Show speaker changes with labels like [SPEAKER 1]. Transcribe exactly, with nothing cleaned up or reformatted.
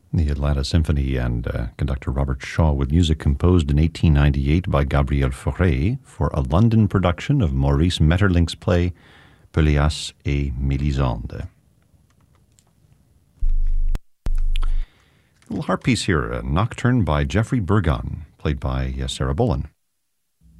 [SPEAKER 1] The Atlanta Symphony and uh, conductor Robert Shaw with music composed in eighteen ninety-eight by Gabriel Fauré for a London production of Maurice Maeterlinck's play Pelléas et Mélisande. A little harp piece here, a nocturne by Geoffrey Burgon, played by uh, Sarah Bolen.